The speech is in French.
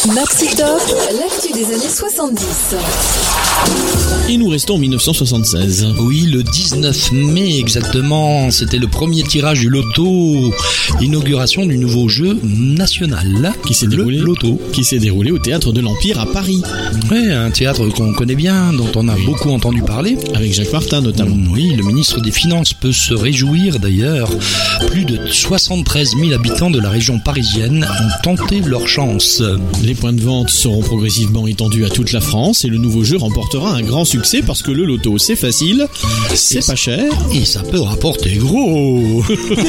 Maxi Top, l'actu des années 70. Et nous restons en 1976. Oui, le 19 mai exactement, c'était le premier tirage du loto, inauguration du nouveau jeu national Qui s'est déroulé au Théâtre de l'Empire à Paris. Oui, un théâtre qu'on connaît bien, dont on a beaucoup entendu parler. Avec Jacques Martin notamment. Oui, le ministre des Finances peut se réjouir d'ailleurs. Plus de 73 000 habitants de la région parisienne ont tenté leur chance. Les points de vente seront progressivement étendus à toute la France et le nouveau jeu remportera un grand succès parce que le loto c'est facile, c'est pas cher et ça peut rapporter gros.